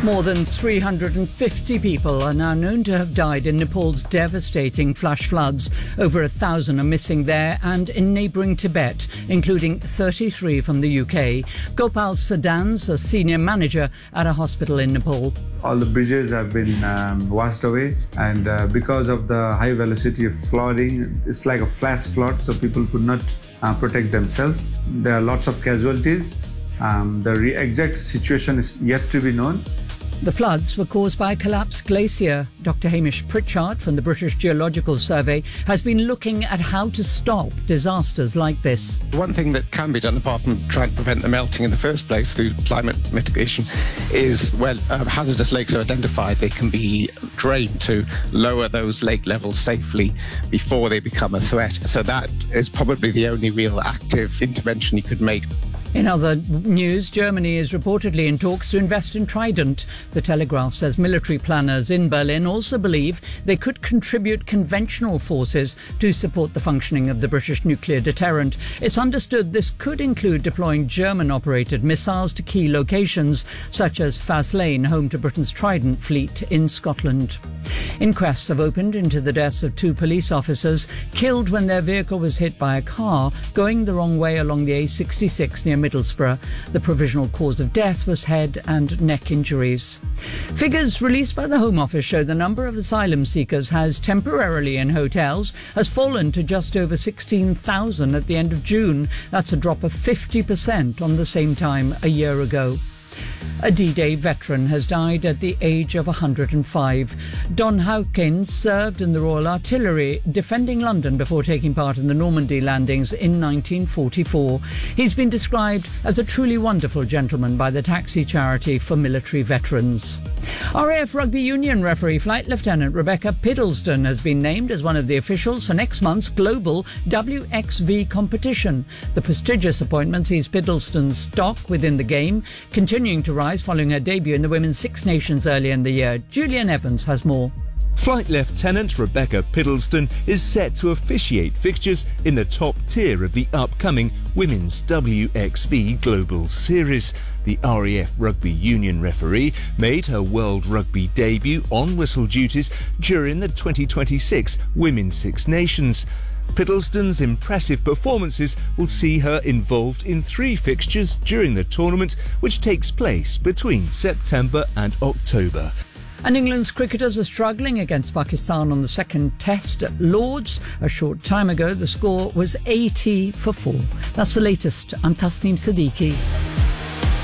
More than 350 people are now known to have died in Nepal's devastating flash floods. Over 1,000 are missing there and in neighbouring Tibet, including 33 from the UK. Gopal Sadans, a senior manager at a hospital in Nepal. All the bridges have been washed away, and because of the high velocity of flooding, it's like a flash flood, so people could not protect themselves. There are lots of casualties. The exact situation is yet to be known. The floods were caused by a collapsed glacier. Dr. Hamish Pritchard from the British Geological Survey has been looking at how to stop disasters like this. One thing that can be done, apart from trying to prevent the melting in the first place through climate mitigation, is when hazardous lakes are identified, they can be drained to lower those lake levels safely before they become a threat. So that is probably the only real active intervention you could make. In other news, Germany is reportedly in talks to invest in Trident. The Telegraph says military planners in Berlin also believe they could contribute conventional forces to support the functioning of the British nuclear deterrent. It's understood this could include deploying German-operated missiles to key locations, such as Faslane, home to Britain's Trident fleet in Scotland. Inquests have opened into the deaths of 2 police officers killed when their vehicle was hit by a car going the wrong way along the A66 near Middlesbrough. The provisional cause of death was head and neck injuries. Figures released by the Home Office show the number of asylum seekers housed temporarily in hotels has fallen to just over 16,000 at the end of June. That's a drop of 50% on the same time a year ago. A D-Day veteran has died at the age of 105. Don Hawkins served in the Royal Artillery, defending London before taking part in the Normandy landings in 1944. He's been described as a truly wonderful gentleman by the Taxi Charity for Military Veterans. RAF Rugby Union referee Flight Lieutenant Rebecca Piddleston has been named as one of the officials for next month's global WXV competition. The prestigious appointment sees Piddleston's stock within the game continuing to rise following her debut in the Women's Six Nations earlier in the year. Julian Evans has more. Flight Lieutenant Rebecca Piddleston is set to officiate fixtures in the top tier of the upcoming Women's WXV Global Series. The RAF Rugby Union referee made her World Rugby debut on whistle duties during the 2026 Women's Six Nations. Piddleston's impressive performances will see her involved in 3 fixtures during the tournament, which takes place between September and October. And England's cricketers are struggling against Pakistan on the second test at Lord's. A short time ago, the score was 80 for 4. That's the latest. I'm Tasneem Siddiqui.